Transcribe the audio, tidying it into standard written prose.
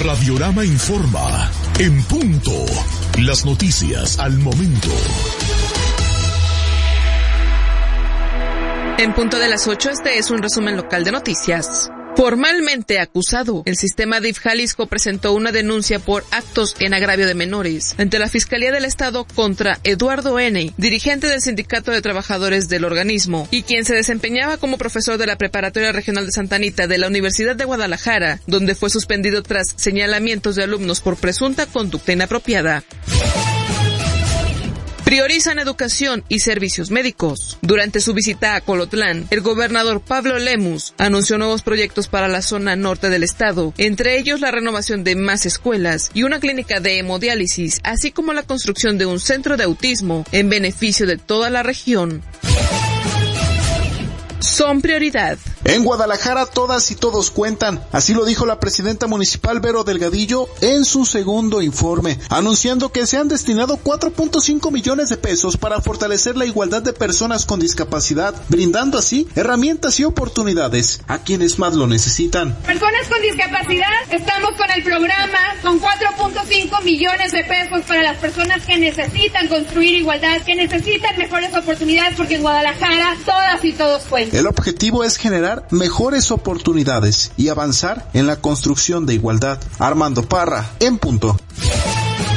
Radiorama informa. En punto. Las noticias al momento. En punto de las 8, este es un resumen local de noticias. Formalmente acusado, el sistema DIF Jalisco presentó una denuncia por actos en agravio de menores ante la Fiscalía del Estado contra Eduardo N., dirigente del Sindicato de Trabajadores del organismo y quien se desempeñaba como profesor de la Preparatoria Regional de Santa Anita de la Universidad de Guadalajara, donde fue suspendido tras señalamientos de alumnos por presunta conducta inapropiada. Priorizan educación y servicios médicos. Durante su visita a Colotlán, el gobernador Pablo Lemus anunció nuevos proyectos para la zona norte del estado, entre ellos la renovación de más escuelas y una clínica de hemodiálisis, así como la construcción de un centro de autismo en beneficio de toda la región. Son prioridad. En Guadalajara todas y todos cuentan, así lo dijo la presidenta municipal Vero Delgadillo en su segundo informe, anunciando que se han destinado 4.5 millones de pesos para fortalecer la igualdad de personas con discapacidad, brindando así herramientas y oportunidades a quienes más lo necesitan. Personas con discapacidad, estamos con el programa con 4.5 millones de pesos para las personas que necesitan construir igualdad, que necesitan mejores oportunidades, porque en Guadalajara todas y todos cuentan. El objetivo es generar mejores oportunidades y avanzar en la construcción de igualdad. Armando Parra, en punto.